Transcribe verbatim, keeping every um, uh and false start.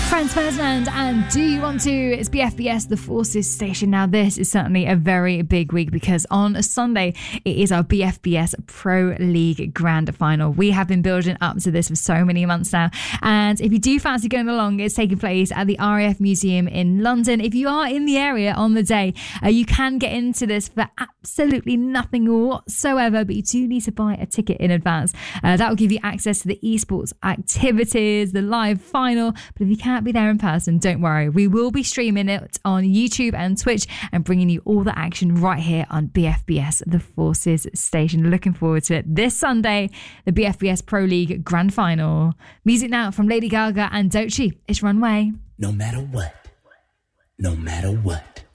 Franz Ferdinand and Do You Want To? It's B F B S, the Forces station. Now, this is certainly a very big week because on a Sunday, it is our B F B S Pro League Grand Final. We have been building up to this for so many months now. And if you do fancy going along, it's taking place at the R A F Museum in London. If you are in the area on the day, uh, you can get into this for absolutely nothing whatsoever, but you do need to buy a ticket in advance. Uh, that will give you access to the esports activities, the live final. But if you can't be there in person, don't worry. We will be streaming it on YouTube and Twitch and bringing you all the action right here on B F B S, the Forces station. Looking forward to it this Sunday, the B F B S Pro League Grand Final. Music now from Lady Gaga and Doechii. It's Runway. No matter what, no matter what.